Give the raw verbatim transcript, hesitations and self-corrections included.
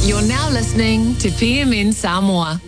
You're now listening to P M in Samoa.